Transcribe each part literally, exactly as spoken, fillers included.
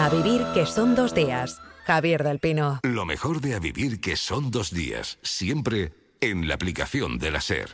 A vivir que son dos días. Javier del Pino. Lo mejor de A vivir que son dos días. Siempre en la aplicación de la SER.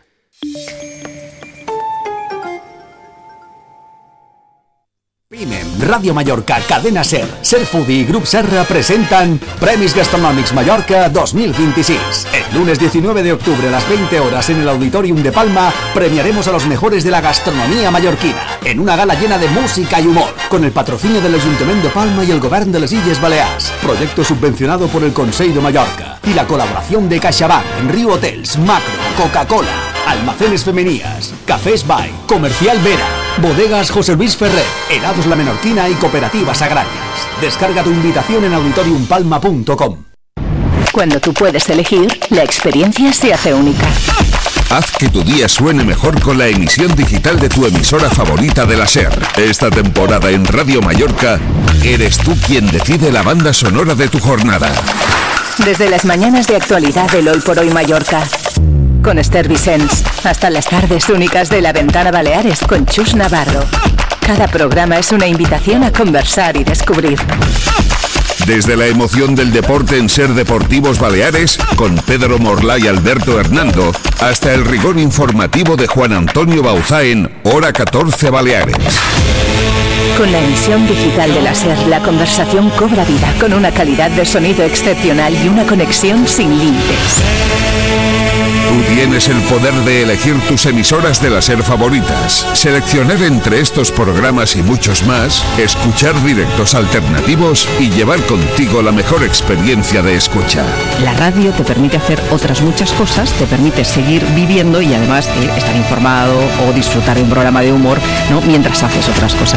Pimem, Ràdio Mallorca, Cadena SER, SER Foodie i Grup Serra presenten Premis Gastronòmics Mallorca dos mil veintiséis. El lunes diecinueve de octubre a las veinte horas en el Auditorium de Palma premiaremos a los mejores de la gastronomía mallorquina en una gala llena de música y humor, con el patrocinio del Ayuntamiento de Palma y el Govern de les Illes Balears. Proyecto subvencionado por el Consell de Mallorca y la colaboración de CaixaBank, Riu Hotels, Macro, Coca-Cola, Almacenes Femenías, Cafés Bay, Comercial Vera, Bodegas José Luis Ferrer, Helados La Menorquina y Cooperativas Agrarias. Descarga tu invitación en auditorium palma punto com. Cuando tú puedes elegir, la experiencia se hace única. Haz que tu día suene mejor con la emisión digital de tu emisora favorita de la SER. Esta temporada en Radio Mallorca, eres tú quien decide la banda sonora de tu jornada. Desde las mañanas de actualidad del Hoy por Hoy Mallorca, con Esther Vicens, hasta las tardes únicas de La Ventana Baleares con Chus Navarro. Cada programa es una invitación a conversar y descubrir. Desde la emoción del deporte en SER Deportivos Baleares, con Pedro Morlá y Alberto Hernando, hasta el rigor informativo de Juan Antonio Bauzá en Hora catorce Baleares. Con la emisión digital de la SER, la conversación cobra vida, con una calidad de sonido excepcional y una conexión sin límites. Tú tienes el poder de elegir tus emisoras de la SER favoritas, seleccionar entre estos programas y muchos más, escuchar directos alternativos y llevar contigo la mejor experiencia de escucha. La radio te permite hacer otras muchas cosas, te permite seguir viviendo y además eh, estar informado o disfrutar de un programa de humor, ¿no?, mientras haces otras cosas.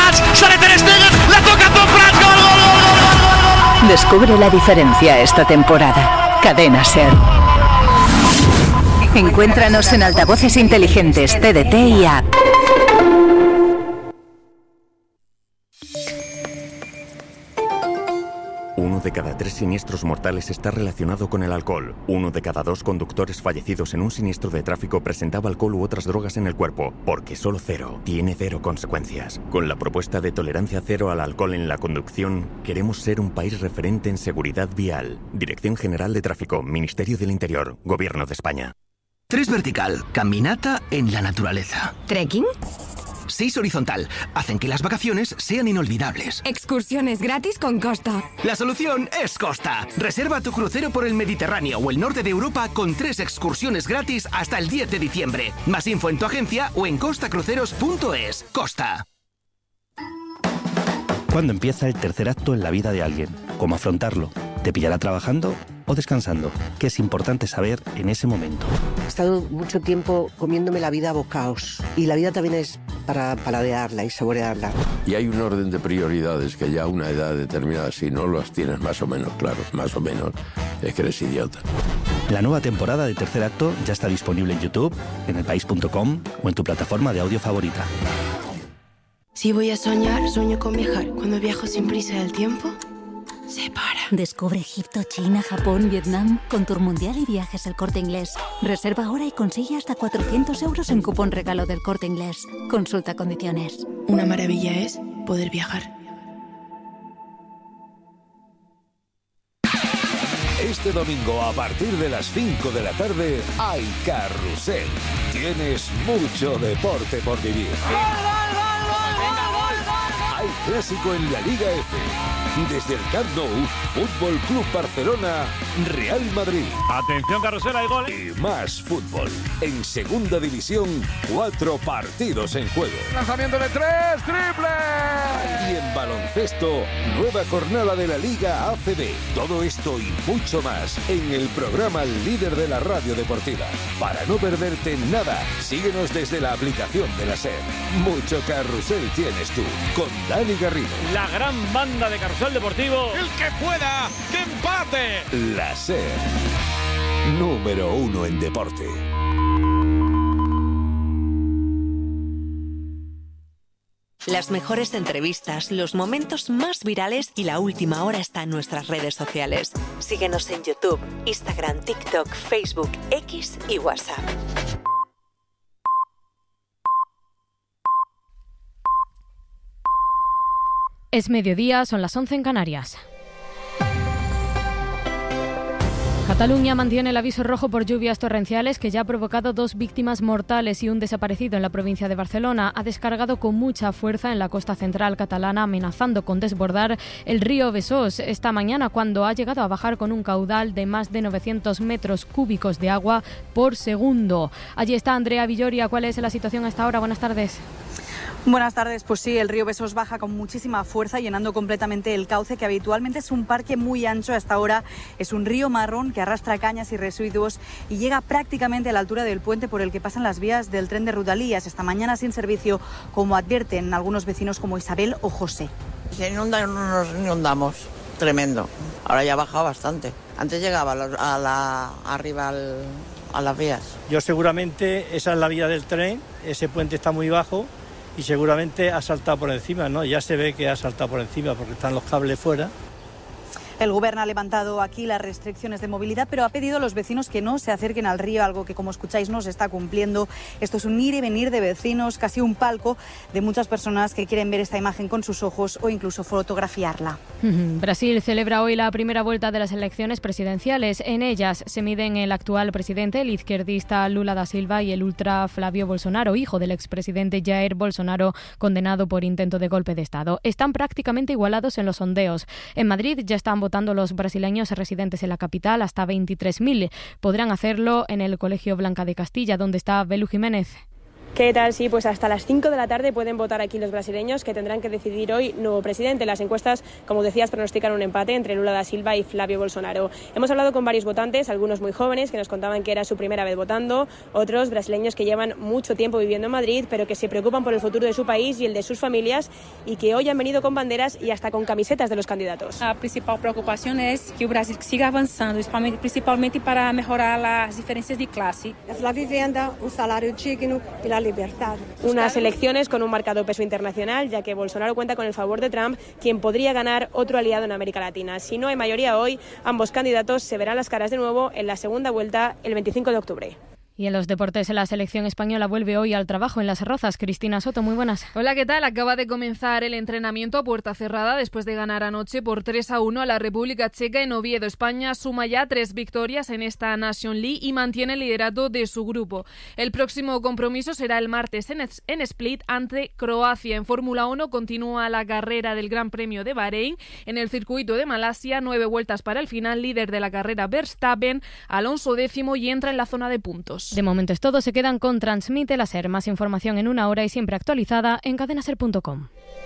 Descubre la diferencia esta temporada. Cadena SER. Encuéntranos en altavoces inteligentes, T D T y app. Uno de cada tres siniestros mortales está relacionado con el alcohol. Uno de cada dos conductores fallecidos en un siniestro de tráfico presentaba alcohol u otras drogas en el cuerpo, porque solo cero tiene cero consecuencias. Con la propuesta de tolerancia cero al alcohol en la conducción, queremos ser un país referente en seguridad vial. Dirección General de Tráfico, Ministerio del Interior, Gobierno de España. Tres vertical, caminata en la naturaleza. ¿Trekking? Seis horizontal, hacen que las vacaciones sean inolvidables. Excursiones gratis con Costa. La solución es Costa. Reserva tu crucero por el Mediterráneo o el norte de Europa con tres excursiones gratis hasta el diez de diciembre. Más info en tu agencia o en costa cruceros punto es. Costa. ¿Cuándo empieza el tercer acto en la vida de alguien? ¿Cómo afrontarlo? ¿Te pillará trabajando o descansando? ¿Qué es importante saber en ese momento? He estado mucho tiempo comiéndome la vida a bocaos y la vida también es para paladearla y saborearla. Y hay un orden de prioridades que ya a una edad determinada, si no las tienes más o menos claros, más o menos, es que eres idiota. La nueva temporada de Tercer Acto ya está disponible en YouTube, en el país punto com o en tu plataforma de audio favorita. Si voy a soñar, sueño con viajar. Cuando viajo sin prisa del tiempo, se para. Descubre Egipto, China, Japón, Vietnam con Tour Mundial y Viajes El Corte Inglés. Reserva ahora y consigue hasta cuatrocientos euros en cupón regalo del Corte Inglés. Consulta condiciones. Una maravilla es poder viajar. Este domingo a partir de las cinco de la tarde hay Carrusel. Tienes mucho deporte por vivir. Hay clásico en la Liga F. Desde el Camp Nou, Fútbol Club Barcelona, Real Madrid. Atención, Carrusel, hay gol. Y más fútbol. En Segunda División, cuatro partidos en juego. Lanzamiento de tres, triple. Y en baloncesto, nueva jornada de la Liga A C B. Todo esto y mucho más en el programa líder de la radio deportiva. Para no perderte nada, síguenos desde la aplicación de la SER. Mucho Carrusel tienes tú, con Dani Garrido. La gran banda de Carrusel Deportivo. El que pueda, que empate. La SER, número uno en deporte. Las mejores entrevistas, los momentos más virales y la última hora está en nuestras redes sociales. Síguenos en YouTube, Instagram, TikTok, Facebook, X y WhatsApp. Es mediodía, son las once en Canarias. Cataluña mantiene el aviso rojo por lluvias torrenciales que ya ha provocado dos víctimas mortales y un desaparecido en la provincia de Barcelona. Ha descargado con mucha fuerza en la costa central catalana, amenazando con desbordar el río Besós esta mañana, cuando ha llegado a bajar con un caudal de más de novecientos metros cúbicos de agua por segundo. Allí está Andrea Villoria. ¿Cuál es la situación a esta hora? Buenas tardes. Buenas tardes. Pues sí, el río Besós baja con muchísima fuerza, llenando completamente el cauce, que habitualmente es un parque muy ancho. Hasta ahora es un río marrón que arrastra cañas y residuos y llega prácticamente a la altura del puente por el que pasan las vías del tren de Rodalies. Esta mañana sin servicio, como advierten algunos vecinos como Isabel o José. Se inunda, no nos inundamos, tremendo. Ahora ya ha bajado bastante. Antes llegaba a la, a la, arriba al, a las vías. Yo seguramente esa es la vía del tren, ese puente está muy bajo y seguramente ha saltado por encima, ¿no? Ya se ve que ha saltado por encima porque están los cables fuera. El Gobierno ha levantado aquí las restricciones de movilidad, pero ha pedido a los vecinos que no se acerquen al río, algo que, como escucháis, no se está cumpliendo. Esto es un ir y venir de vecinos, casi un palco de muchas personas que quieren ver esta imagen con sus ojos o incluso fotografiarla. Brasil celebra hoy la primera vuelta de las elecciones presidenciales. En ellas se miden el actual presidente, el izquierdista Lula da Silva, y el ultra Flávio Bolsonaro, hijo del expresidente Jair Bolsonaro, condenado por intento de golpe de Estado. Están prácticamente igualados en los sondeos. En Madrid ya están votando votando los brasileños residentes en la capital, hasta veintitrés mil. Podrán hacerlo en el Colegio Blanca de Castilla, donde está Belu Jiménez. ¿Qué tal? Sí, pues hasta las cinco de la tarde pueden votar aquí los brasileños, que tendrán que decidir hoy nuevo presidente. Las encuestas, como decías, pronostican un empate entre Lula da Silva y Flávio Bolsonaro. Hemos hablado con varios votantes, algunos muy jóvenes, que nos contaban que era su primera vez votando, otros brasileños que llevan mucho tiempo viviendo en Madrid, pero que se preocupan por el futuro de su país y el de sus familias, y que hoy han venido con banderas y hasta con camisetas de los candidatos. La principal preocupación es que el Brasil siga avanzando, principalmente para mejorar las diferencias de clase. Es la vivienda, un salario digno y la libertad. Unas elecciones con un marcado peso internacional, ya que Bolsonaro cuenta con el favor de Trump, quien podría ganar otro aliado en América Latina. Si no hay mayoría hoy, ambos candidatos se verán las caras de nuevo en la segunda vuelta el veinticinco de octubre. Y en los deportes, la selección española vuelve hoy al trabajo en Las Rozas. Cristina Soto, muy buenas. Hola, ¿qué tal? Acaba de comenzar el entrenamiento a puerta cerrada después de ganar anoche por tres a uno a la República Checa en Oviedo. España suma ya tres victorias en esta Nation League y mantiene el liderato de su grupo. El próximo compromiso será el martes en, en Split ante Croacia. En Fórmula uno continúa la carrera del Gran Premio de Bahrein. En el circuito de Malasia, nueve vueltas para el final, líder de la carrera Verstappen, Alonso décimo y entra en la zona de puntos. De momento es todo, se quedan con Transmite la SER. Más información en una hora y siempre actualizada en cadena ser punto com.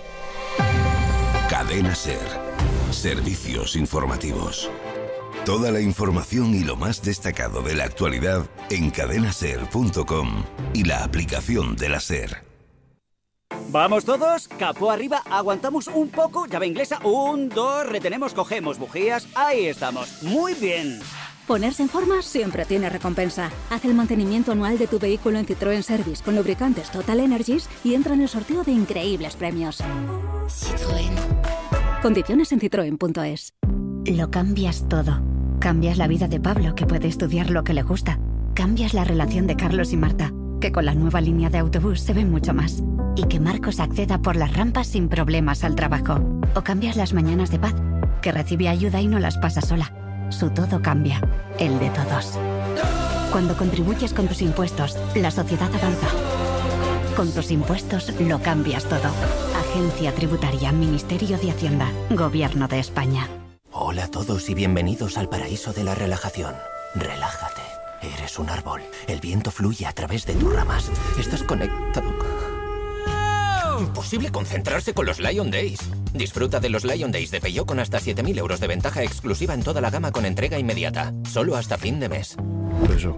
Cadena SER. Servicios informativos. Toda la información y lo más destacado de la actualidad en cadena ser punto com y la aplicación de la SER. ¿Vamos todos? Capó arriba, aguantamos un poco, llave inglesa, un, dos, retenemos, cogemos bujías, ahí estamos, muy bien. Ponerse en forma siempre tiene recompensa. Haz el mantenimiento anual de tu vehículo en Citroën Service con lubricantes Total Energies y entra en el sorteo de increíbles premios. Citroën. Condiciones en citroen punto es. Lo cambias todo. Cambias la vida de Pablo, que puede estudiar lo que le gusta. Cambias la relación de Carlos y Marta, que con la nueva línea de autobús se ven mucho más. Y que Marcos acceda por las rampas sin problemas al trabajo. O cambias las mañanas de Paz, que recibe ayuda y no las pasa sola. Su todo cambia, el de todos. Cuando contribuyes con tus impuestos, la sociedad avanza. Con tus impuestos lo cambias todo. Agencia Tributaria, Ministerio de Hacienda, Gobierno de España. Hola a todos y bienvenidos al paraíso de la relajación. Relájate. Eres un árbol. El viento fluye a través de tus ramas. Estás conectado. Imposible concentrarse con los Lion Days. Disfruta de los Lion Days de Peugeot con hasta siete mil euros de ventaja exclusiva en toda la gama con entrega inmediata. Solo hasta fin de mes. Eso.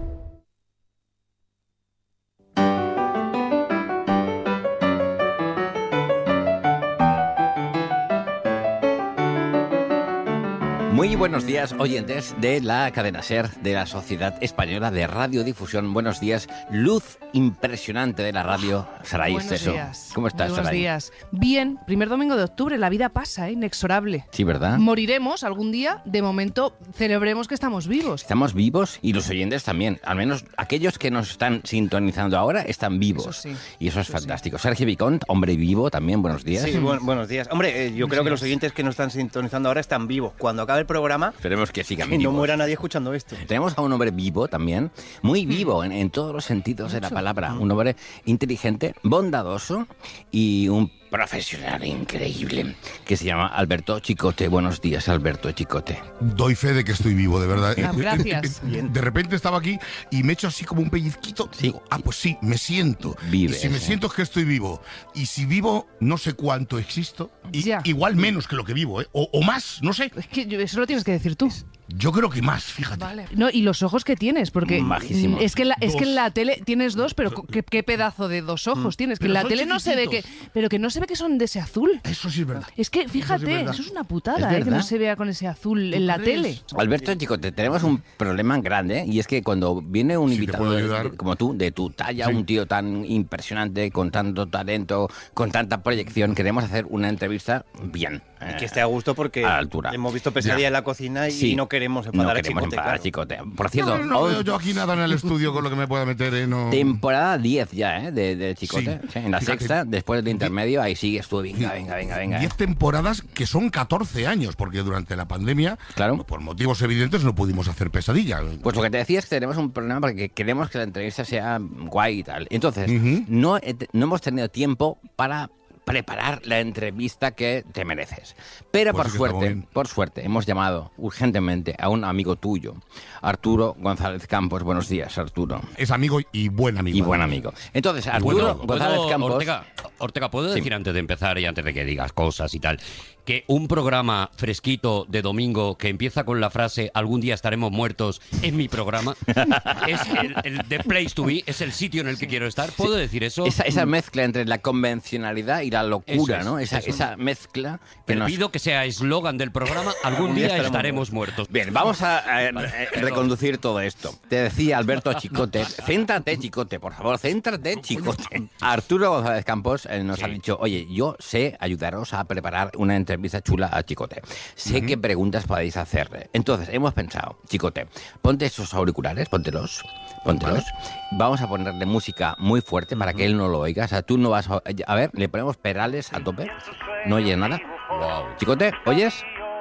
Muy buenos días, oyentes de la cadena SER, de la Sociedad Española de Radiodifusión. Buenos días, luz impresionante de la radio. Saray Esteso. ¿Cómo estás, Buenos Saray? días. Bien, primer domingo de octubre, la vida pasa, ¿eh? Inexorable. Sí, ¿verdad? Moriremos algún día, de momento celebremos que estamos vivos. Estamos vivos y los oyentes también. Al menos aquellos que nos están sintonizando ahora están vivos. Eso sí. Y eso es fantástico. Sergio Vicont, hombre vivo también, buenos días. Sí, bu buenos días. Hombre, eh, yo creo que los oyentes que nos están sintonizando ahora están vivos. Cuando acabe el programa, esperemos que sigan que vivos. no muera nadie escuchando esto. Tenemos a un hombre vivo también, muy vivo en, en todos los sentidos de la palabra. Un hombre inteligente, bondadoso y un profesional increíble que se llama Alberto Chicote. Buenos días, Alberto Chicote. Doy fe de que estoy vivo, de verdad. Ah, gracias. De repente estaba aquí y me he hecho así como un pellizquito. Sí. Digo, ah, pues sí, me siento. Vives, y si me ¿eh? siento es que estoy vivo. Y si vivo, no sé cuánto existo. Y Ya. igual menos que lo que vivo, ¿eh? O, o más, no sé. Es que yo- eso lo tienes que decir tú. Yo creo que más, fíjate. No, y los ojos que tienes, porque Majísimos. es que, en la, es Dos. que en la tele tienes dos, pero co- qué, qué pedazo de dos ojos tienes. Que Pero en la son tele no se ve que, chiquititos. pero que no se ve que son de ese azul. Eso sí es verdad. Es que fíjate, Eso sí es eso verdad. es una putada, Es ¿eh? Que no verdad. se vea con ese azul en la crees? tele. Alberto Chicote, tenemos un problema grande, ¿eh? Y es que cuando viene un Si te invitado puedo de- ayudar. de- como tú, de tu talla, Sí. un tío tan impresionante, con tanto talento, con tanta proyección, queremos hacer una entrevista bien. eh, Que esté a gusto porque a la altura. hemos visto Pesadilla Ya. en la cocina y Sí. no queremos no enfadar a queremos Chicote, enfadar a claro. Chicote. Por cierto, No, no hoy- veo yo aquí nada en el estudio con lo que me pueda meter, ¿eh? No. temporada diez ya, ¿eh? De, de Chicote. Sí. Sí, en la Fíjate. sexta, después del intermedio, ahí sigues tú, venga, venga, venga, venga. Diez temporadas que son catorce años, porque durante la pandemia, Claro. por motivos evidentes, no pudimos hacer Pesadilla. Pues lo que te decía es que tenemos un problema porque queremos que la entrevista sea guay y tal. Entonces, Ujú. no, he te- no hemos tenido tiempo para preparar la entrevista que te mereces. Pero Pues por sí que está muy suerte, bien. por suerte, hemos llamado urgentemente a un amigo tuyo, Arturo González Campos. Buenos días, Arturo. Es amigo y buen amigo. Y buen amigo. Entonces, Arturo Bueno, González ¿puedo, Campos... Ortega, Ortega, ¿puedo Sí. decir antes de empezar y antes de que digas cosas y tal, que un programa fresquito de domingo que empieza con la frase algún día estaremos muertos es mi programa? Es el, el the place to be, es el sitio en el que quiero estar. ¿Puedo decir eso? Esa, esa mezcla entre la convencionalidad y la locura, Eso es, ¿no? Esa, eso es. esa mezcla que Te nos... pido que sea eslogan del programa, algún día estaremos muertos. Bien, vamos a, a- a reconducir todo esto. Te decía Alberto Chicote, céntrate, Chicote, por favor, céntrate, Chicote. Arturo González Campos eh, nos ha dicho, oye, yo sé ayudaros a preparar una entrevista chula a Chicote. Sé qué preguntas podéis hacerle. Entonces, hemos pensado, Chicote, ponte esos auriculares, póntelos, póntelos. Vamos a ponerle música muy fuerte para que él no lo oiga. O sea, tú no vas a... A ver, le ponemos perales a tope. No oyes nada. Chicote, ¿oyes?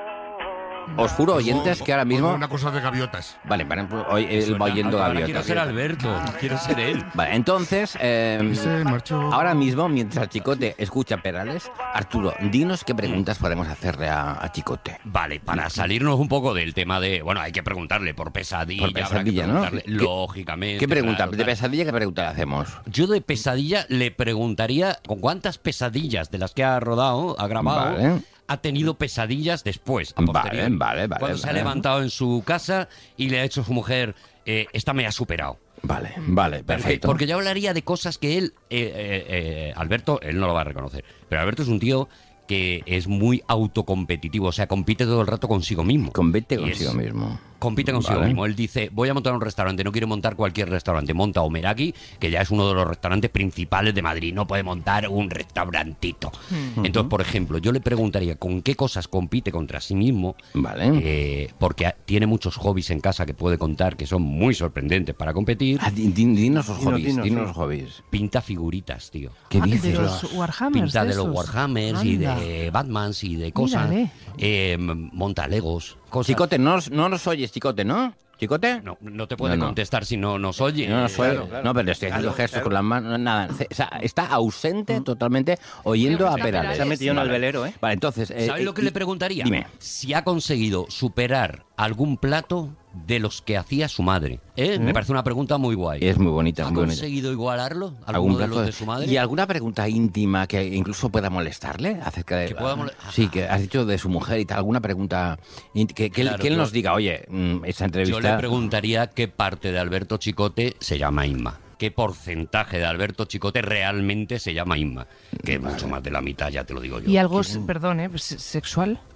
Os juro, oyentes, que ahora mismo... Una cosa de gaviotas. Vale, vale, pues hoy él va oyendo Ahora gaviotas. quiero ser Alberto, quiero ser él. Vale, entonces, eh, ahora mismo, mientras Chicote escucha Perales, Arturo, dinos qué preguntas podemos hacerle a, a Chicote. Vale, para salirnos un poco del tema de... Bueno, hay que preguntarle por pesadilla. Por pesadilla, habrá que ¿no? preguntarle, ¿Qué- Lógicamente. ¿Qué pregunta? claro, ¿De claro. pesadilla qué pregunta le hacemos? Yo de pesadilla le preguntaría con cuántas pesadillas de las que ha rodado, ha grabado, Vale. ha tenido pesadillas después. a Vale, posteriori. vale, vale, Cuando se ha vale. levantado en su casa y le ha hecho a su mujer, eh, esta me ha superado. Vale, vale, perfecto. Porque yo hablaría de cosas que él, eh, eh, eh, Alberto, él no lo va a reconocer, pero Alberto es un tío que es muy autocompetitivo, o sea, compite todo el rato consigo mismo. Compite Y consigo es- mismo. Compite consigo Vale. mismo. Él dice, voy a montar un restaurante, no quiere montar cualquier restaurante, monta Omeraki, que ya es uno de los restaurantes principales de Madrid, no puede montar un restaurantito. Hmm. Entonces, por ejemplo, yo le preguntaría con qué cosas compite contra sí mismo, Vale. eh, porque ha- tiene muchos hobbies en casa que puede contar que son muy sorprendentes para competir. Ah, di- di- dinos los Dinos, hobbies, dinos, dinos sí. los hobbies. Pinta figuritas, tío. ¿Qué Ah, de dices? los Warhammers. Pinta de, de los esos. Warhammers y Anda. de Batmans y de cosas. Mírale. Eh, monta Legos, cosas. Chicote, no, nos- no nos oyes, Chicote, ¿no? ¿Chicote? No, no te puede No, no. contestar si no nos oye. No, nos oye. Claro, claro. No, pero le estoy haciendo Claro, gestos claro. con las manos, nada. O sea, está ausente totalmente oyendo a Perales. Se ha metido en el Vale. velero, ¿eh? Vale, entonces... eh, ¿Sabes lo que y- le preguntaría? Dime. Si ha conseguido superar algún plato de los que hacía su madre. ¿Eh? Me parece una pregunta muy guay. Es muy bonita, ¿Ha muy bonita. conseguido igualarlo? ¿Algún ¿Alguno de plato los de su madre? ¿Y alguna pregunta íntima que incluso pueda molestarle acerca de... Que pueda mole- Sí, que has dicho de su mujer y tal. ¿Alguna pregunta ínt- que, que él- Claro, que él yo- nos diga, oye, mm, esa Yo entrevista... le preguntaría qué parte de Alberto Chicote se llama Inma. ¿Qué porcentaje de Alberto Chicote realmente se llama Inma? Que es mucho más de la mitad, ya te lo digo yo. Y algo, perdón, ¿eh? Pues, ¿sexual?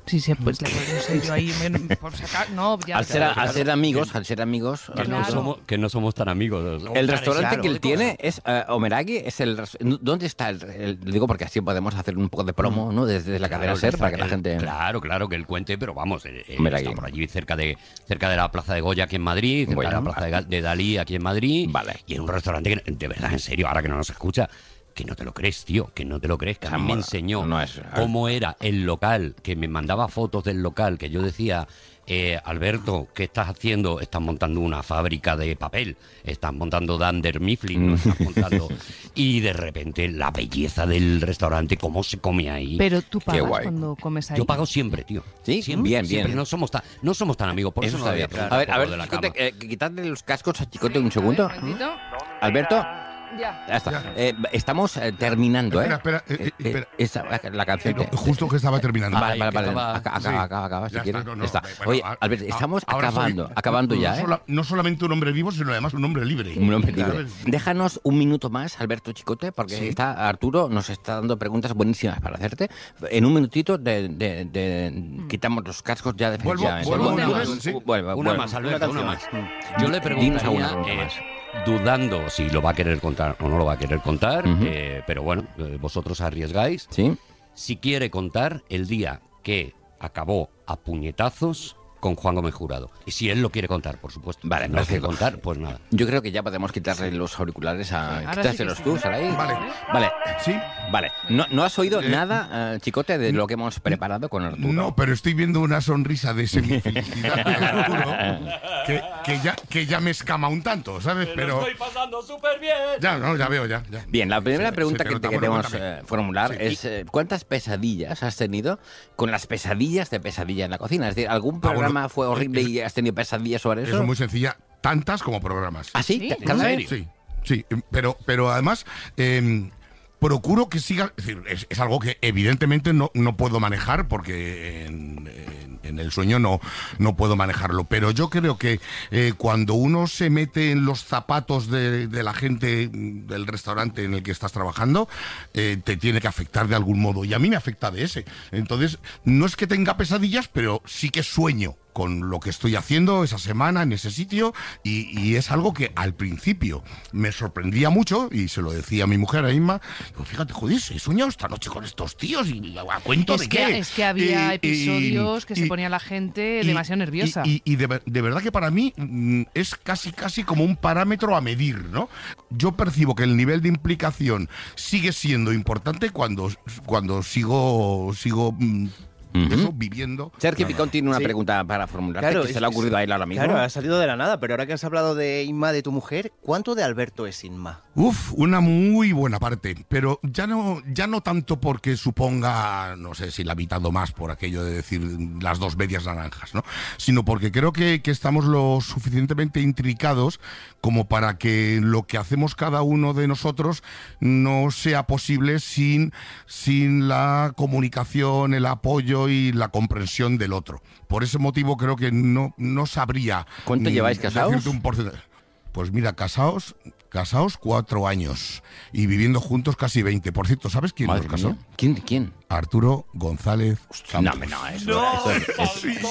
Sí, sí, pues le doy yo ahí. Me, por sacar, no, ya, al, ser, claro, al ser amigos, al ser amigos. Que, claro. no, somos, que no somos tan amigos. El restaurante claro, que él tiene es uh, Omeragi, es el ¿dónde está el, el digo porque así podemos hacer un poco de promo, ¿no? Desde la cadena claro, SER para que la gente Claro, claro que él cuente, pero vamos, él, él está por allí cerca de cerca de la Plaza de Goya aquí en Madrid, cerca bueno, de la Plaza de, de Dalí aquí en Madrid, vale. Y en un restaurante que de verdad en serio, ahora que no nos escucha, que no te lo crees, tío, que no te lo crees, que a mí me enseñó no es, cómo era el local, que me mandaba fotos del local, que yo decía, eh, Alberto, ¿qué estás haciendo? Estás montando una fábrica de papel, estás montando Dunder Mifflin, ¿no? Estás montando... Y de repente la belleza del restaurante, cómo se come ahí. Pero tú pagas cuando comes ahí. Yo pago siempre, tío. Sí, siempre, bien, siempre. bien. No somos tan, no somos tan amigos, por eso, eso no había A ver, a ver, Chicote, eh, quitadle los cascos a Chicote un segundo. Alberto. Ya. Ya está. Ya. Eh, estamos eh, terminando, espera, ¿eh? Espera, eh, eh, espera. Esa, la canción. No, justo que estaba terminando. Vale, vale, vale. Estaba... Acaba, sí. acaba, acaba, si quieres. Está, no, no, está. Bueno, Oye, Alberto, estamos acabando, soy, acabando no, ya, no, ¿eh? Sola, no solamente un hombre vivo, sino además un hombre libre. Un hombre libre. Déjanos un minuto más, Alberto Chicote, porque sí. está Arturo nos está dando preguntas buenísimas para hacerte. En un minutito de, de, de, de quitamos los cascos ya definitivamente. Vuelvo, vuelvo, una, vuelvo, sí. vuelvo, una más, Alberto, una, una más. Yo le preguntaría, eh, dudando si lo va a querer contar o no lo va a querer contar, uh-huh. eh, pero bueno, eh, vosotros arriesgáis. ¿Sí? Si quiere contar el día que acabó a puñetazos con Juan Gómez Jurado. Y si él lo quiere contar, por supuesto. Vale, no lo quiere contar, pues nada. Yo creo que ya podemos quitarle los auriculares a... Quítaselos sí tú, Saray. Vale. Vale. ¿Sí? Vale. ¿No, no has oído eh, nada, uh, Chicote, de lo que hemos preparado con Arturo? No, pero estoy viendo una sonrisa de semifelicidad de Arturo que, que, ya, que ya me escama un tanto, ¿sabes? Me pero lo estoy pasando súper bien. Ya, no, ya veo, ya. ya. Bien, la primera sí, pregunta sí, que te queremos eh, formular sí. es eh, ¿cuántas pesadillas has tenido con las pesadillas de Pesadilla en la Cocina? Es decir, ¿algún programa ah, bueno, fue horrible y has tenido pesadillas sobre eso? Eso es muy sencilla, tantas como programas. ¿Ah, sí? ¿Sí? ¿Cada vez? Sí, sí, pero, pero además... Eh, procuro que siga, es decir, es, es algo que evidentemente no, no puedo manejar porque en, en, en el sueño no, no puedo manejarlo, pero yo creo que eh, cuando uno se mete en los zapatos de, de la gente del restaurante en el que estás trabajando, eh, te tiene que afectar de algún modo, y a mí me afecta de ese. Entonces, no es que tenga pesadillas, pero sí que sueño con lo que estoy haciendo esa semana en ese sitio, y, y es algo que al principio me sorprendía mucho, y se lo decía a mi mujer, a Inma, digo, fíjate, joder, he soñado esta noche con estos tíos y a cuento es de que, qué. Es que había y, episodios y, que y, se ponía la gente y, demasiado nerviosa. Y, y, y de, de verdad que para mí mm, es casi casi como un parámetro a medir, ¿no? Yo percibo que el nivel de implicación sigue siendo importante cuando, cuando sigo... sigo mm, Uh-huh. Eso, viviendo. Sergio Picón tiene una sí. pregunta para formularte claro, que es, se le ha ocurrido a él ahora mismo. Claro, ha salido de la nada, pero ahora que has hablado de Inma, de tu mujer, ¿cuánto de Alberto es Inma? Uf, una muy buena parte, pero ya no, ya no tanto porque suponga, no sé si la mitad o más por aquello de decir las dos medias naranjas, ¿no? Sino porque creo que, que estamos lo suficientemente intricados como para que lo que hacemos cada uno de nosotros no sea posible sin, sin la comunicación, el apoyo y la comprensión del otro. Por ese motivo creo que no, no sabría... ¿Cuánto lleváis casados? Un porcentaje. Pues mira, casados, casados cuatro años y viviendo juntos casi veinte. Por cierto, ¿sabes quién Madre nos casó? Mía. ¿Quién? ¿Quién? Arturo González Campos. No, no, eso, no, eso es, es,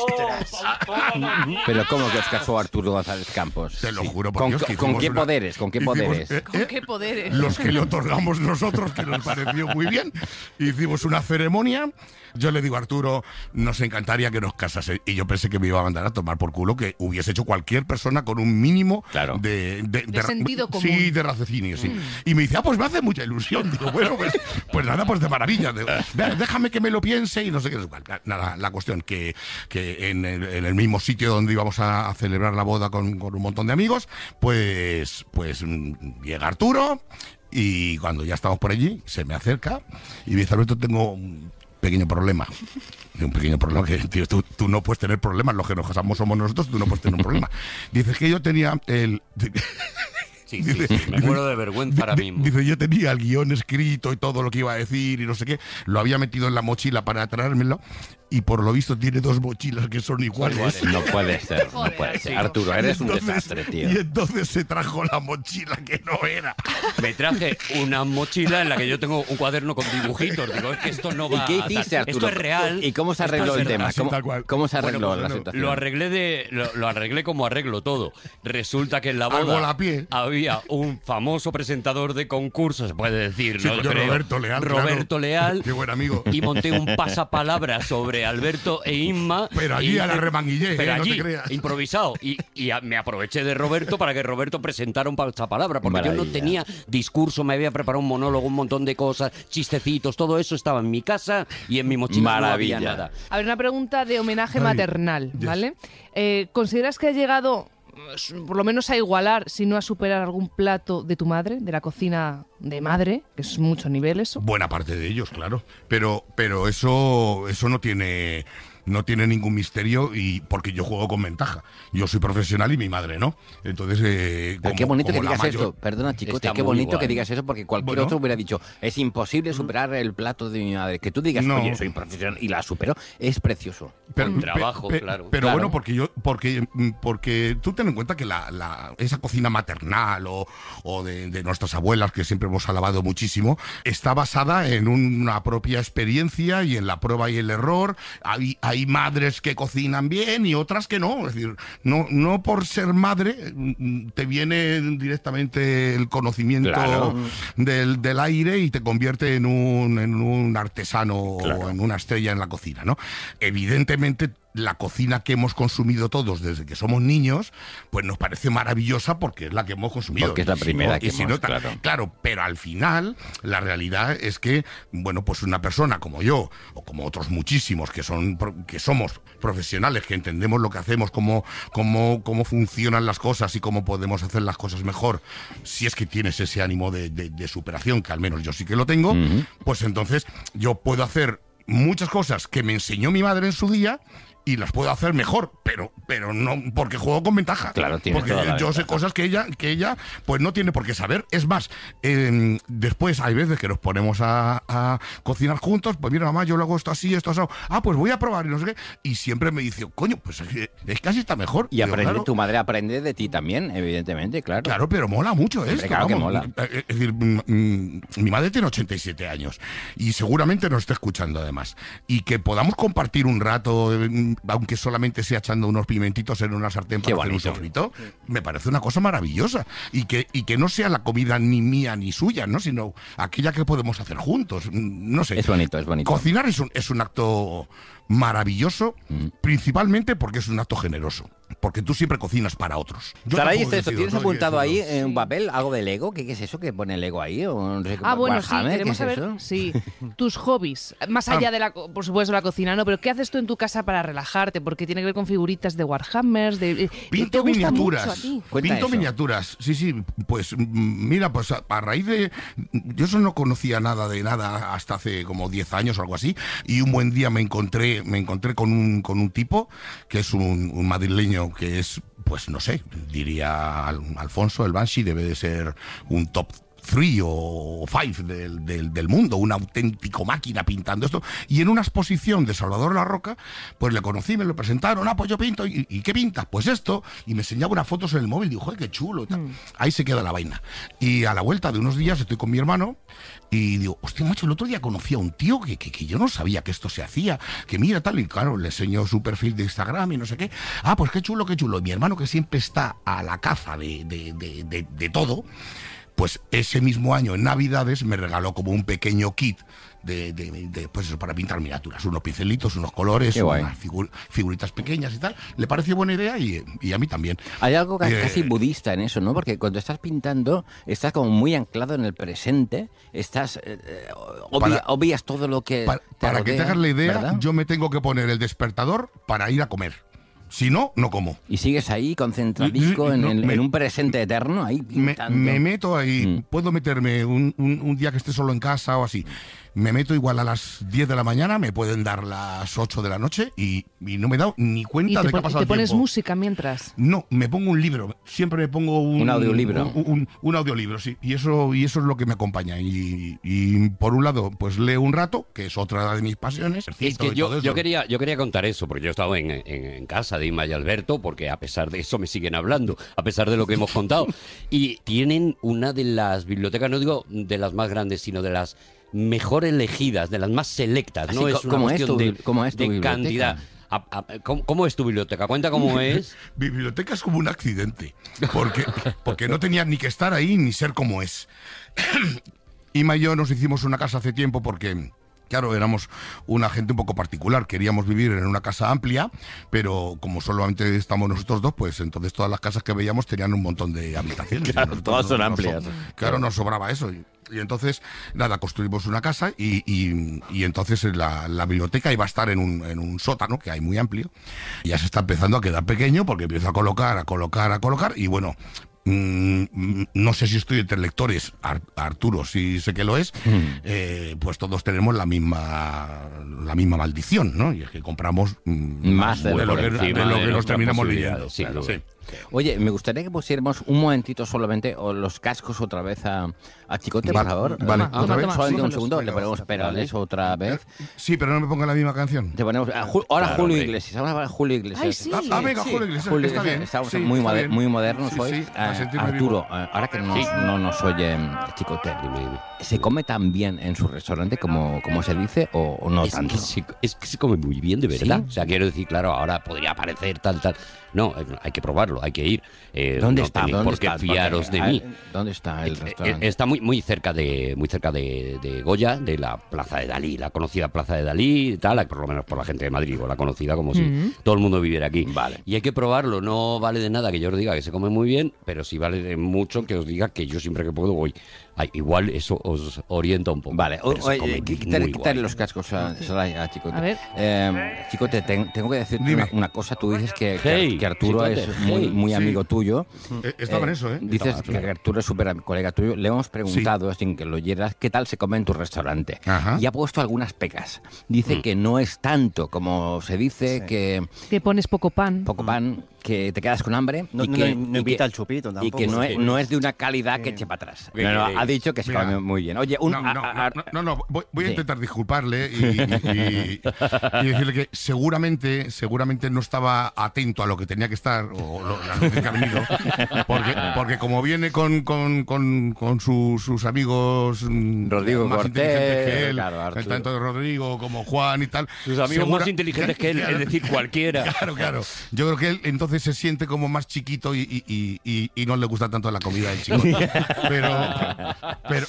Pero ¿cómo que os casó Arturo González Campos? Te lo juro por ¿Con, Dios que ¿con qué una... poderes? ¿Con qué poderes? Hicimos, eh, ¿Con qué poderes? Los que le otorgamos nosotros, que nos pareció muy bien. Hicimos una ceremonia. Yo le digo a Arturo, nos encantaría que nos casase. Y yo pensé que me iba a mandar a tomar por culo que hubiese hecho cualquier persona con un mínimo claro. de, de, de, de sentido común. Sí, de raciocinio, sí. Mm. Y me dice, ah, pues me hace mucha ilusión. Digo, bueno, pues, pues nada, pues de maravilla. Digo, déjame que me lo piense y no sé qué. Nada, la cuestión que, que en, el, en el mismo sitio donde íbamos a, a celebrar la boda con, con un montón de amigos, pues, pues llega Arturo y cuando ya estamos por allí, se me acerca y me dice, Alberto, tengo un pequeño problema. Un pequeño problema que, tío, tú, tú no puedes tener problemas, los que nos casamos somos nosotros, tú no puedes tener un problema. Dices que yo tenía el... Sí, sí, sí, me muero de vergüenza ahora mismo. Dice, yo tenía el guión escrito y todo lo que iba a decir y no sé qué, lo había metido en la mochila para traérmelo y por lo visto tiene dos mochilas que son iguales. No puede ser, no puede ser. Arturo, eres entonces, un desastre, tío. Y entonces se trajo la mochila que no era. Me traje una mochila en la que yo tengo un cuaderno con dibujitos. Digo, es que esto no va ¿Y qué hiciste, a... Arturo? Esto es real. ¿Y cómo se arregló el tema? ¿Cómo, cómo se arregló bueno, pues, la situación? Lo arreglé, de, lo, lo arreglé como arreglo todo. Resulta que en la Al boda volapié. había un famoso presentador de concursos, se puede decir, Sí, ¿no? yo, Creo. Roberto Leal. Roberto claro. Leal. Qué buen amigo. Y monté un pasapalabra sobre Alberto e Inma. Pero allí y a la remanguillé, Pero eh, no allí, te creas. improvisado. Y, y a- me aproveché de Roberto para que Roberto presentara un pasapalabra, porque yo no Maravilla. tenía discurso, me había preparado un monólogo, un montón de cosas, chistecitos, todo eso estaba en mi casa y en mi mochila Maravilla. no había nada. A ver, una pregunta de homenaje Ay, maternal, yes. ¿vale? Eh, ¿Consideras que has llegado, eh, por lo menos a igualar, si no a superar algún plato de tu madre, de la cocina de madre, que es mucho nivel eso? Buena parte de ellos, claro. Pero, pero eso, eso no tiene, no tiene ningún misterio y porque yo juego con ventaja. Yo soy profesional y mi madre no. Entonces, eh, Pero como, qué bonito que como la digas mayor- esto. Perdona, Chicote, Está qué muy bonito guay. que digas eso porque cualquier Bueno. otro hubiera dicho, es imposible superar el plato de mi madre. Que tú digas, No. oye, soy profesional y la supero, es precioso. Pero, Con trabajo, pe- pe- claro. Pero Claro. bueno, porque yo, porque, porque tú ten en cuenta que la, la- esa cocina maternal o, o de, de nuestras abuelas, que siempre hemos alabado muchísimo, está basada en una propia experiencia y en la prueba y el error. Hay, hay madres que cocinan bien y otras que no. Es decir, no, no por ser madre mm, te viene directamente el conocimiento Claro. del, del aire y te convierte en un, en un artesano Claro. o en una estrella en la cocina, ¿no? Evidentemente, la cocina que hemos consumido todos desde que somos niños, pues nos parece maravillosa porque es la que hemos consumido. Porque es la Y si primera no- que y si hemos, no, ta- claro. Claro, pero al final, la realidad es que, bueno, pues una persona como yo, o como otros muchísimos que son pro- que somos profesionales, que entendemos lo que hacemos, cómo, cómo, cómo funcionan las cosas y cómo podemos hacer las cosas mejor, si es que tienes ese ánimo de, de- de superación, que al menos yo sí que lo tengo, Ujú. pues entonces yo puedo hacer muchas cosas que me enseñó mi madre en su día y las puedo hacer mejor, pero pero no porque juego con ventaja. Claro, tienes porque toda la yo sé ventaja. cosas que ella que ella pues no tiene por qué saber. Es más, eh, después hay veces que nos ponemos a, a cocinar juntos, pues mira mamá, yo lo hago esto así, esto así. Ah, pues voy a probar y no sé qué. Y siempre me dice, coño, pues es que, es que así está mejor. Y Digo, aprende, claro, tu madre aprende de ti también, evidentemente, claro. Claro, pero mola mucho Hombre, esto. claro que vamos. mola. Eh, Es decir, mm, mm, mi madre tiene ochenta y siete años y seguramente nos está escuchando además. Y que podamos compartir un rato, eh, aunque solamente sea echando unos pimentitos en una sartén Qué para hacer un bonito. sofrito, me parece una cosa maravillosa. Y que, y que no sea la comida ni mía ni suya, ¿no? Sino aquella que podemos hacer juntos. Mm, No sé. Es bonito, es bonito. Cocinar es un, es un acto maravilloso, Mm. principalmente porque es un acto generoso. Porque tú siempre cocinas para otros. Yo Saray, tampoco ¿esto decido, tienes ¿no? apuntado Yo ahí decido. en un papel algo de Lego? ¿Qué, qué es eso que pone Lego ahí? O no sé, Ah, bueno, sí, Warhammer, ¿qué queremos es saber, eso? sí, tus hobbies, más Ah. allá de la, co- por supuesto, la cocina, ¿no? Pero ¿qué haces tú en tu casa para relajarte? Porque tiene que ver con figuritas de Warhammer, de... eh, ¿te Pinto gusta miniaturas. mucho a ti? Cuenta Pinto eso. miniaturas. Sí, sí. Pues mm, mira, pues a, a raíz de. Yo eso no conocía nada de nada hasta hace como diez años o algo así. Y un buen día me encontré, me encontré con un, con un tipo que es un, un madrileño que es, pues no sé, diría Al- Alfonso, el Banshee, debe de ser un top three o five del, del, del mundo, una auténtico máquina pintando esto. Y en una exposición de Salvador La Roca, pues le conocí, me lo presentaron, ah, pues yo pinto, ¿y, y qué pintas? Pues esto, y me enseñaba unas fotos en el móvil, digo, joder, qué chulo, y tal. Ahí se queda la vaina. Y a la vuelta de unos días estoy con mi hermano, y digo, hostia, macho, el otro día conocí a un tío que, que, que yo no sabía que esto se hacía, que mira tal, y claro, le enseñó su perfil de Instagram y no sé qué. Ah, pues qué chulo, qué chulo. Y mi hermano, que siempre está a la caza de, de, de, de, de todo, pues ese mismo año, en Navidades, me regaló como un pequeño kit de, de- de, pues eso, para pintar miniaturas. Unos pincelitos, unos colores, Qué guay. unas figu- figuritas pequeñas y tal. Le pareció buena idea y, y a mí también. Hay algo ca- Eh, casi budista en eso, ¿no? Porque cuando estás pintando, estás como muy anclado en el presente, estás eh, eh, obvia- Para- obvias todo lo que Pa- te para que te rodea, hagas la idea, ¿verdad? yo me tengo que poner el despertador para ir a comer. Si no, no como. Y sigues ahí concentradico en, No, en- me- en un presente eterno, ahí Me, pintando. me meto ahí, Mm. puedo meterme un, un- un día que esté solo en casa o así. me meto igual a las diez de la mañana, me pueden dar las ocho de la noche y, y no me he dado ni cuenta ¿Y te, de que ha pasado ¿y te pones tiempo. música mientras? No, me pongo un libro. Siempre me pongo un, Un audiolibro. Un, un, un audiolibro, sí. Y eso, y eso es lo que me acompaña. Y, y por un lado, pues leo un rato, que es otra de mis pasiones. Es que yo, yo, quería, yo quería contar eso, porque yo he estado en, en, en casa de Inma y Alberto, porque a pesar de eso me siguen hablando, a pesar de lo que hemos contado. Y tienen una de las bibliotecas, no digo de las más grandes, sino de las mejor elegidas, de las más selectas. Así, No es una ¿cómo es cuestión tu- de, cómo es tu de biblioteca? cantidad. A- a- ¿cómo, cómo es tu biblioteca? Cuenta cómo es. Mi biblioteca es como un accidente, porque, porque no tenía ni que estar ahí ni ser como es. Ima y yo nos hicimos una casa hace tiempo porque, claro, éramos una gente un poco particular. Queríamos vivir en una casa amplia, pero como solamente estamos nosotros dos, pues entonces todas las casas que veíamos tenían un montón de habitaciones. Claro, Y todas son nos- amplias. nos- Claro, nos sobraba eso. Y, y entonces, nada, construimos una casa y, y- y entonces la, la biblioteca iba a estar en un, en un sótano que hay muy amplio. Y ya se está empezando a quedar pequeño porque empiezo a colocar, a colocar, a colocar y bueno... Mm, no sé si estoy entre lectores, Ar- Arturo sí sé que lo es, eh, pues todos tenemos la misma la misma maldición, ¿no? Y es que compramos mm, Más de de lo por que, encima de lo de que nos nuestras terminamos posibilidades, leyendo. sin Claro, duda. sí. Oye, me gustaría que pusiéramos un momentito solamente o los cascos otra vez a, a Chicote, Va- por favor. vale, Ah, otra vez. solamente un Súbelos. segundo, le Venga, ponemos vale. perales otra vez. Sí, pero no me ponga la misma canción. Te ponemos a Ju- ahora Claro, Julio hombre. Iglesias, ahora Julio Iglesias. Ay, sí. Ah, ah, venga, Julio Iglesias, está Iglesias, bien. Estamos Sí, muy, está moder- bien. muy modernos Sí, hoy. sí, para Eh, sentirme Arturo, vivo. eh, ahora que no, Sí. nos- no nos oye mm, Chicote, ¿se come tan bien en su restaurante como, como se dice o, o no Es tanto? que, se, es que se come muy bien, de verdad. ¿Sí? O sea, quiero decir, claro, ahora podría parecer tal, tal. No, eh, hay que probarlo, hay que ir. Eh, ¿Dónde no está? tenéis ¿Dónde por qué está? fiaros Porque, de ah, mí. ¿Dónde está el Eh, restaurante? eh, Está muy, muy cerca de muy cerca de, de Goya, de la Plaza de Dalí, la conocida Plaza de Dalí y tal, por lo menos por la gente de Madrid, o la conocida como si Ujú. todo el mundo viviera aquí. Vale. Y hay que probarlo, no vale de nada que yo os diga que se come muy bien, pero sí vale de mucho que os diga que yo siempre que puedo voy. Ay, igual eso os orienta un poco. Vale, pero se oye, come quítale, muy quítale guay. los cascos a, a, a Chicote. A ver. Eh, Chicote, ten- tengo que decirte una, una cosa. Tú dices que, que- Hey, que Arturo Chicote, es muy, hey. muy Sí. amigo tuyo. Eh, estaba en eso, ¿eh? Dices Estaba, que claro. Arturo es súper colega tuyo. Le hemos preguntado, sin que lo oyeras, qué tal se come en tu restaurante. Ajá. Y ha puesto algunas pecas. Dice Mm. que no es tanto como se dice, que Que pones poco pan. poco pan, que te quedas con hambre. No- y no- que, no y invita que- al chupito Y tampoco. que no es, Sí. no es de una calidad que eche para atrás. ¿Qué No, no, queréis? ha dicho que se Mira, come muy bien. Oye, un, no, no, a- a- no, no, no, voy, voy a Sí. intentar disculparle y, y- y decirle que seguramente, seguramente no estaba atento a lo que tenía que estar, o lo, las veces que ha venido, porque, porque como viene con, con, con, con su- sus amigos mm, Rodrigo más Cortés, inteligentes que él, claro, Arturo. tanto Rodrigo como Juan y tal. Sus amigos más inteligentes que él, es decir, cualquiera. Claro, claro. Yo creo que él entonces se siente como más chiquito y, y- y- y- y no le gusta tanto la comida del chico. Pero, pero,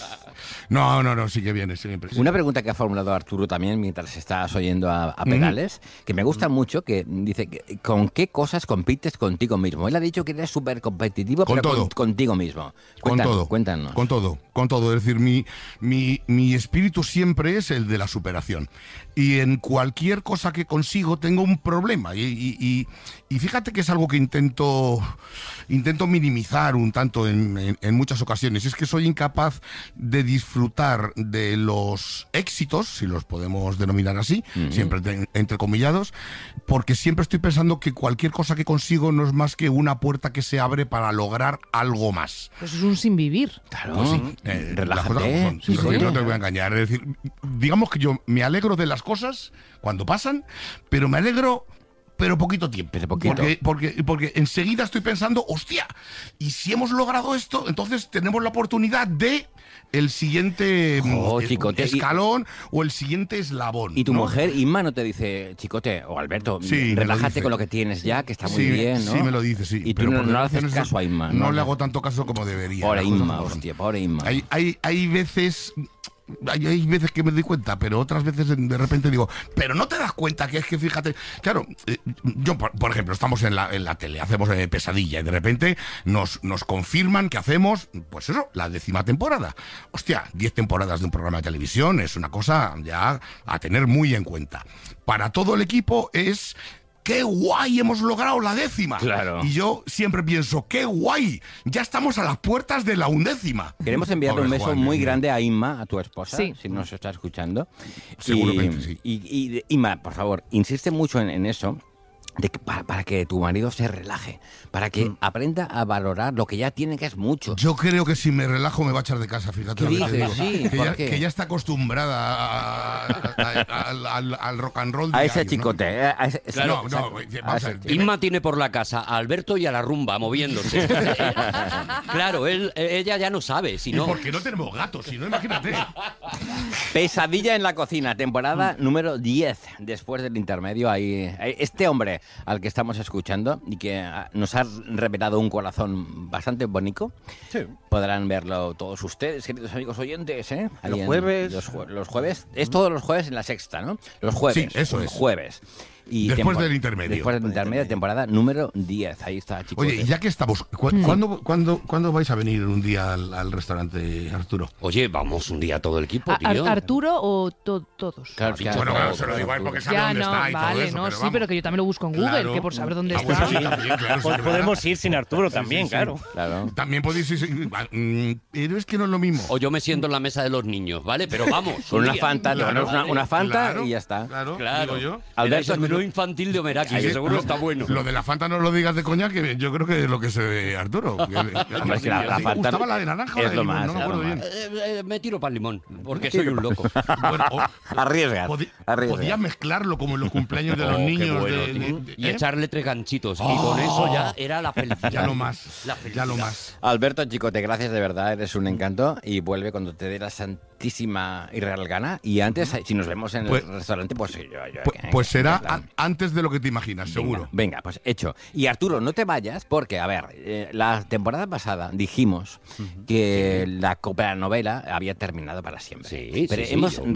no, no, no, sí que viene siempre. Una pregunta que ha formulado Arturo también mientras estás oyendo a, a Perales, que me gusta mucho, que dice, que, ¿con qué cosas compites contigo mismo? Él ha dicho que eres súper competitivo, Con pero con- todo. contigo mismo. Con Cuéntanos, todo. Cuéntanos. Con todo, con todo. Es decir, mi, mi, mi espíritu siempre es el de la superación. Y en cualquier cosa que consigo tengo un problema. Y, y- y- y fíjate que es algo que intento, intento minimizar un tanto en, en- en muchas ocasiones. Es que soy incapaz de disfrutar de los éxitos, si los podemos denominar así, Ujú. siempre te- entrecomillados, porque siempre estoy pensando que cualquier cosa que consigo no es más que una puerta que se abre para lograr algo más. Pues es un sin vivir. Claro, Pues sí, eh, las cosas relájate. como son. Sí, No, sí. no te voy a engañar. Es decir, digamos que yo me alegro de las cosas cuando pasan, pero me alegro pero poquito tiempo. poquito. Porque, porque, porque enseguida estoy pensando, hostia, y si hemos logrado esto, entonces tenemos la oportunidad de el siguiente Jo, mm, chicote, y- escalón o el siguiente eslabón. Y tu ¿no? mujer, Inma, no te dice, Chicote o Alberto, Sí, me lo relájate dice. con lo que tienes ya, que está muy Sí, bien, ¿no? sí, me lo dice, sí. Y tú pero no, por no le desgracia haces no- caso a Inma. No, le hago tanto caso como debería. Pobre las cosas Inma, como son. hostia, pobre Inma. Hay, hay, hay veces... Hay, hay veces que me doy cuenta, pero otras veces de repente digo, pero no te das cuenta que es que fíjate, claro, eh, yo por, por ejemplo, estamos en la, en la tele, hacemos eh, Pesadilla y de repente nos, nos confirman que hacemos, pues eso, la décima temporada. Hostia, diez temporadas de un programa de televisión es una cosa ya a tener muy en cuenta. Para todo el equipo es ¡qué guay! Hemos logrado la décima. Claro. Y yo siempre pienso, ¡qué guay! Ya estamos a las puertas de la undécima. Queremos enviarle Pobre un beso Juan, muy mira. grande a Inma, a tu esposa, Sí. si nos está escuchando. Seguramente y, sí. Y, y, Inma, por favor, insiste mucho en, en eso. De que, para, para que tu marido se relaje, para que Mm. aprenda a valorar lo que ya tiene, que es mucho. Yo creo que si me relajo me va a echar de casa, fíjate. ¿Qué lo que te dices? digo. Sí, que, ¿por ya, qué? que ya está acostumbrada a- a- a- al, al- al rock and roll. A ese diario, ¿no? chicote. eh, A ese, No, no, exacto. vamos a ver. Inma tiene por la casa a Alberto y a la rumba moviéndose. Claro, él, ella ya no sabe, si Y no... porque no tenemos gatos, si no, imagínate. Pesadilla en la cocina, temporada número diez, después del intermedio. Ahí, ahí- este hombre al que estamos escuchando y que ah, nos ha revelado un corazón bastante bonito, podrán verlo todos ustedes, queridos amigos oyentes, ¿eh? Ahí Los en- jueves. Los, jue- los jueves. Es todos los jueves en la sexta, ¿no? Los jueves. Sí, eso un es. Jueves. Y Después tempo- del intermedio. Después del intermedio, temporada número diez. Ahí está, chicos. Oye, y ya que estamos, ¿cu- ¿cuándo, cuándo, cuándo vais a venir un día al, al restaurante, Arturo? Oye, vamos un día todo el equipo, ¿A- Ar- tío. ¿Arturo o to- todos? Claro, Bueno, Bueno, claro, claro, se lo digo a él porque sabe Ya dónde no, está y todo vale, eso. no, pero sí, vamos. pero que yo también lo busco en Google, Claro. que por saber dónde Ah, está. pues sí, también, claro, sí, Pod- de Podemos verdad. ir sin Arturo Sí, también, sí, sí. claro. Claro. También podéis ir, sin- mm, pero es que no es lo mismo. O yo me siento en la mesa de los niños, ¿vale? Pero vamos. Con un una día. Fanta, te Claro, pones una, una Fanta claro, y ya está. Claro, Claro. digo yo. Alberto, el menú infantil de Omeraki, que Sí, seguro lo- está bueno. Lo de la Fanta no lo digas de coña, que yo creo que es lo que se ve Arturo. Que- Hombre, es que la- la ¿Sí? Fanta ¿Gustaba la de naranja o la es de lo limón? más, No me es lo acuerdo más. bien. Eh, eh, me tiro para el limón, porque soy un loco. Bueno, o- Arriesgas. Podi- arriesgas. Podías mezclarlo como en los cumpleaños de Oh, los qué niños. bueno, de- tío. de- Y ¿eh? echarle tres ganchitos. Y Oh. con eso ya era la felicidad. Ya lo más. La Ya felicidad. lo más. Alberto Chicote, gracias de verdad, eres un encanto y vuelve cuando te dé la santísima y real gana. Y antes, si nos vemos en Pues- el restaurante, pues yo... yo Pues, que- pues que- será en plan, a- antes de lo que te imaginas, venga, seguro. Venga, pues hecho. Y Arturo, no te vayas porque, a ver, eh, la temporada pasada dijimos que la novela había terminado para siempre. Sí, Pero sí, sí, hemos yo-